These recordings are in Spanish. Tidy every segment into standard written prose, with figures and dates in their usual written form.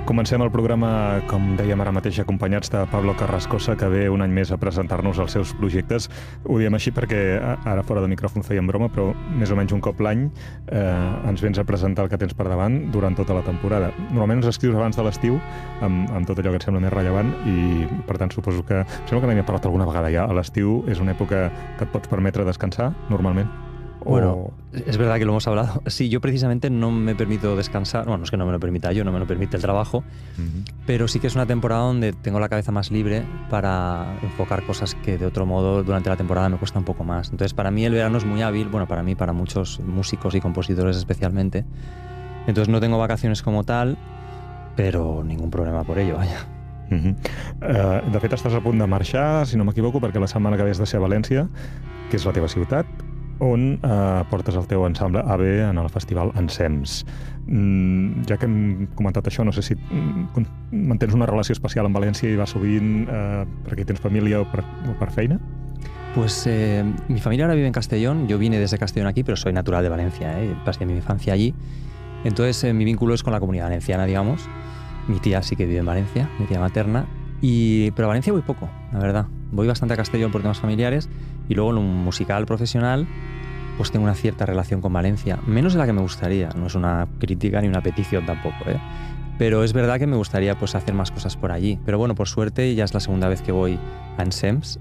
Comencem el programa, com dèiem ara mateix, acompanyats de Pablo Carrascosa, que ve un any més a presentar-nos els seus projectes. Ho diem així perquè ara fora de micròfon fèiem broma, però més o menys un cop l'any ens vens a presentar el que tens per davant durant tota la temporada. Normalment ens escrius abans de l'estiu amb tot allò que et sembla més rellevant i, per tant, suposo que... Sembla que n'hem parlat alguna vegada ja. A l'estiu és una època que et pots permetre descansar, normalment? Bueno, es verdad que lo hemos hablado. Sí, yo precisamente no me permito descansar. Bueno, no es que no me lo permita yo, no me lo permite el trabajo. Pero sí que es una temporada donde tengo la cabeza más libre para enfocar cosas que de otro modo durante la temporada me cuesta un poco más. Entonces, para mí el verano es muy hábil. Bueno, para mí, para muchos músicos y compositores especialmente. Entonces no tengo vacaciones como tal, pero ningún problema por ello, vaya. De fet, estàs a punt de marxar, si no m'equivoco, perquè la setmana que ve has de ser a València, que és la teva ciutat, on portes el teu ensemble AB en el festival Ensems. Ja que hem comentat això, no sé si mantens una relació especial amb València i vas sovint perquè tens família o per feina? Pues mi familia ahora vive en Castellón. Yo vine desde Castellón aquí, pero soy natural de Valencia, pasé mi infancia allí. Entonces mi vínculo es con la comunidad valenciana, digamos. Mi tía sí que vive en Valencia, mi tía materna. Pero a Valencia voy poco, la verdad. Voy bastante a Castellón por temas familiares y luego en un musical profesional pues tengo una cierta relación con Valencia, menos de la que me gustaría. No es una crítica ni una petición tampoco, pero es verdad que me gustaría pues hacer más cosas por allí. Pero bueno, por suerte ya es la segunda vez que voy a Ensems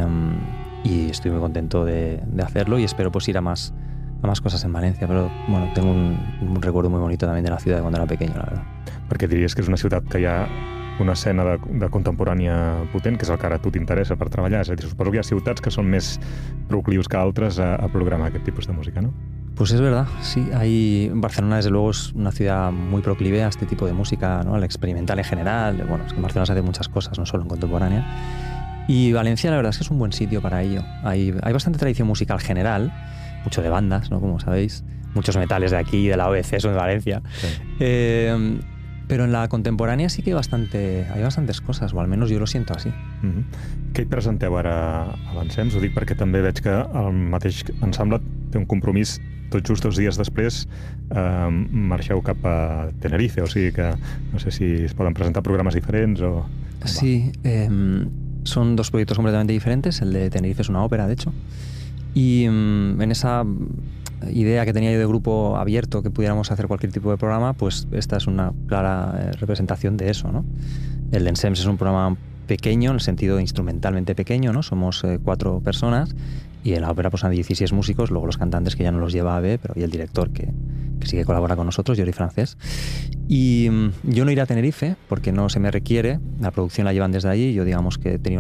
y estoy muy contento de hacerlo y espero pues ir a más cosas en Valencia. Pero bueno, tengo un recuerdo muy bonito también de la ciudad de cuando era pequeño, la verdad. Perquè diries que és una ciutat que hi ha una escena de contemporània potent, que és el que ara a tu t'interessa per treballar. És a dir, suposo que hi ha ciutats que són més proclius que altres a programar aquest tipus de música, ¿no? Pues es verdad, sí. Barcelona, desde luego, es una ciudad muy proclive a este tipo de música, ¿no? Al experimental en general. Bueno, es que en Barcelona se hace muchas cosas, no solo en contemporánea. Y Valencia, la verdad es que es un buen sitio para ello. Hay bastante tradición musical general, mucho de bandas, ¿no? Como sabéis. Muchos metales de aquí, de la OEC, son de Valencia. Sí. Pero en la contemporánea sí que hay bastantes coses, o almenys jo lo siento així. Què hi presenteu ara a l'Ensems? Ho dic perquè també veig que el mateix ensemble té un compromís. Tot just 2 dies després marxeu cap a Tenerife, o sigui que no sé si es poden presentar programes diferents o... Sí, son 2 proyectos completamente diferentes. El de Tenerife es una ópera, de hecho. Y en esa idea que tenía yo de grupo abierto, que pudiéramos hacer cualquier tipo de programa, pues esta es una clara representación de eso, ¿no? El de Ensems es un programa pequeño, en el sentido instrumentalmente pequeño, ¿no? Somos 4 personas y en la ópera pues hay 16 músicos, luego los cantantes que ya no los lleva AB, pero y el director que sí que colabora con nosotros, Jordi Francés. Y yo no iré a Tenerife porque no se me requiere, la producción la llevan desde allí, yo digamos que he tenido